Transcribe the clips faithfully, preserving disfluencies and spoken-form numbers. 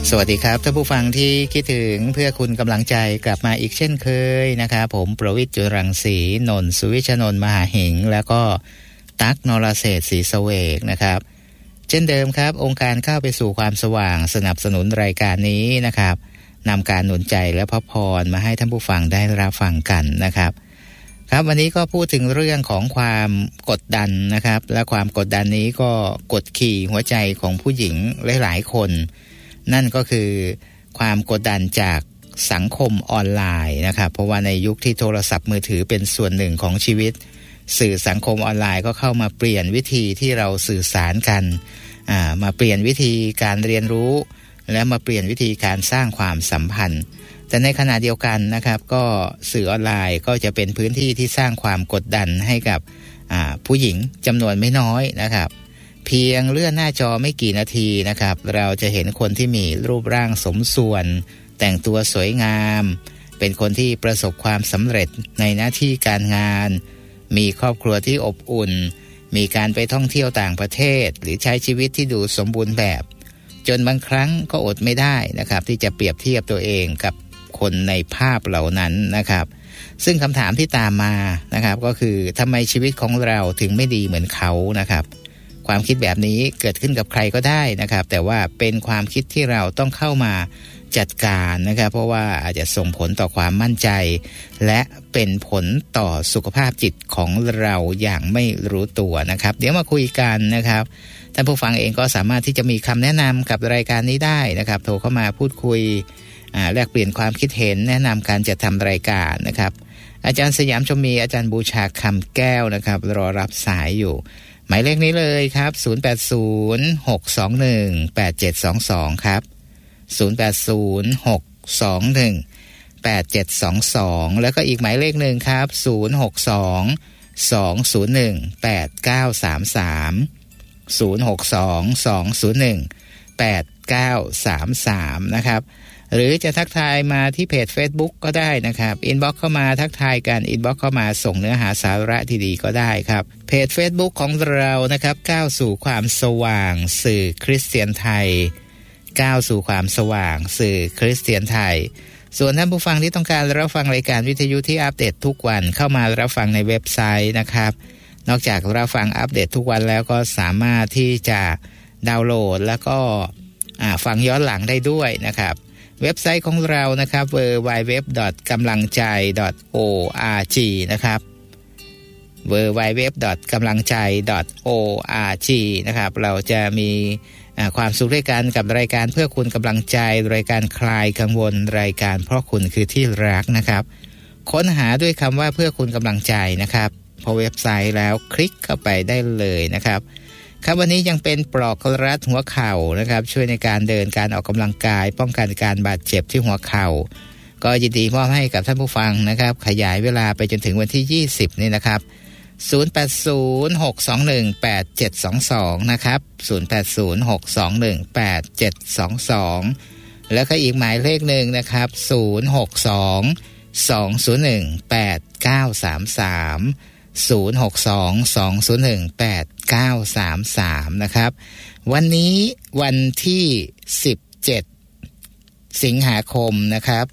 สวัสดีครับท่านผู้ฟังที่คิดถึงเพื่อคุณกำลังใจกลับมาอีกเช่นเคยนะครับผมประวิตร จุรังสีนนท์สุวิชนนท์มหาหิงแล้วก็ตั๊กนรเศรษฐ์ศรีเสวกนะครับเช่นเดิมครับองค์การเข้าไปสู่ความสว่างสนับสนุนรายการนี้นะครับนำการหนุนใจและพระพรมาให้ท่านผู้ฟังได้รับฟังกันนะครับครับวันนี้ก็พูดถึงเรื่องของความกดดันนะครับและความกดดันนี้ก็กดขี่หัวใจของผู้หญิงหลายๆคนนั่นก็คือความกดดันจากสังคมออนไลน์นะครับเพราะว่าในยุคที่โทรศัพท์มือถือเป็นส่วนหนึ่งของชีวิตสื่อสังคมออนไลน์ก็เข้ามาเปลี่ยนวิธีที่เราสื่อสารกันอ่ามาเปลี่ยนวิธีการเรียนรู้และมาเปลี่ยนวิธีการสร้างความสัมพันธ์แต่ในขณะเดียวกันนะครับก็สื่อออนไลน์ก็จะเป็นพื้นที่ที่สร้างความกดดันให้กับอ่าผู้หญิงจำนวนไม่น้อยนะครับเพียงเลื่อนหน้าจอไม่กี่นาทีนะครับเราจะเห็นคนที่มีรูปร่างสมส่วนแต่งตัวสวยงามเป็นคนที่ประสบความสำเร็จในหน้าที่การงานมีครอบครัวที่อบอุ่นมีการไปท่องเที่ยวต่างประเทศหรือใช้ชีวิตที่ดูสมบูรณ์แบบจนบางครั้งก็อดไม่ได้นะครับที่จะเปรียบเทียบตัวเองกับคนในภาพเหล่านั้นนะครับซึ่งคำถามที่ตามมานะครับก็คือทำไมชีวิตของเราถึงไม่ดีเหมือนเขานะครับความคิดแบบนี้เกิดขึ้นกับใครก็ได้นะครับแต่ว่าเป็นความคิดที่เราต้องเข้ามาจัดการนะครับเพราะว่าอาจจะส่งผลต่อความมั่นใจและเป็นผลต่อสุขภาพจิตของเราอย่างไม่รู้ตัวนะครับเดี๋ยวมาคุยกันนะครับท่านผู้ฟังเองก็สามารถที่จะมีคำแนะนำกับรายการนี้ได้นะครับโทรเข้ามาพูดคุยแลกเปลี่ยนความคิดเห็นแนะนำการจัดทำรายการนะครับอาจารย์สยามชมมีอาจารย์บูชาคำแก้วนะครับรอรับสายอยู่หมายเลขนี้เลยครับศูนย์ แปด ศูนย์ หก สอง หนึ่ง แปด เจ็ด สอง สองครับศูนย์ แปด ศูนย์ หก สอง หนึ่ง แปด เจ็ด สอง สองแล้วก็อีกหมายเลขหนึ่งครับศูนย์ หก สอง สอง ศูนย์ หนึ่ง แปด เก้า สาม สามศูนย์ หก สอง สอง ศูนย์ หนึ่ง แปด เก้า สาม สามนะครับหรือจะทักทายมาที่เพจ Facebook ก็ได้นะครับอินบ็อกซ์เข้ามาทักทายกันอินบ็อกซ์เข้ามาส่งเนื้อหาสาระที่ดีก็ได้ครับเพจ Facebook ของเรานะครับก้าวสู่ความสว่างสื่อคริสเตียนไทยก้าวสู่ความสว่างสื่อคริสเตียนไทยส่วนท่านผู้ฟังที่ต้องการรับฟังรายการวิทยุที่อัปเดตทุกวันเข้ามารับฟังในเว็บไซต์นะครับนอกจากรับฟังอัปเดตทุกวันแล้วก็สามารถที่จะดาวน์โหลดแล้วก็ฟังย้อนหลังได้ด้วยนะครับเว็บไซต์ของเรานะครับ ดับเบิลยู ดับเบิลยู ดับเบิลยู ดอท กำลังใจ ดอท โอ อาร์ จี นะครับ ดับเบิลยู ดับเบิลยู ดับเบิลยู ดอท กำลังใจ ดอท โอ อาร์ จี นะครับเราจะมีความสุขด้วยกันกับรายการเพื่อคุณกำลังใจรายการคลายกังวลรายการเพราะคุณคือที่รักนะครับค้นหาด้วยคำว่าเพื่อคุณกำลังใจนะครับพอเว็บไซต์แล้วคลิกเข้าไปได้เลยนะครับครับวันนี้ยังเป็นปลอกรัดหัวเข่านะครับช่วยในการเดินการออกกำลังกายป้องกันการบาดเจ็บที่หัวเข่าก็ยินดีมอบให้กับท่านผู้ฟังนะครับขยายเวลาไปจนถึงวันที่ยี่สิบนี่นะครับศูนย์ แปด ศูนย์ หก สอง หนึ่ง แปด เจ็ด สอง สองนะครับศูนย์ แปด ศูนย์ หก สอง หนึ่ง แปด เจ็ด สอง สองแล้วก็อีกหมายเลขหนึ่งนะครับศูนย์ หก สอง สอง ศูนย์ หนึ่ง แปด เก้า สาม สามศูนย์ หก สอง สอง ศูนย์ หนึ่ง แปด เก้า สาม สามนะครับวันนี้วันที่สิบเจ็ดสิงหาคมนะครับ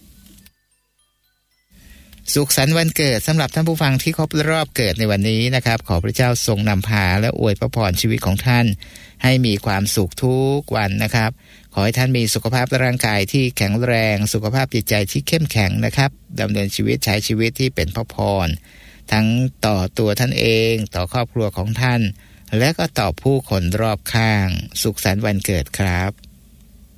สุขสันต์วันเกิดสำหรับท่านผู้ฟังที่ครบรอบเกิดในวันนี้นะครับขอพระเจ้าทรงนำพาและอวยพระพรชีวิตของท่านให้มีความสุขทุกวันนะครับขอให้ท่านมีสุขภาพร่างกายที่แข็งแรงสุขภาพจิตใจที่เข้มแข็งนะครับดำเนินชีวิตใช้ชีวิตที่เป็นพระพรทั้งต่อตัวท่านเองต่อครอบครัวของท่านและก็ต่อผู้คนรอบข้างสุขสันต์วันเกิดครับ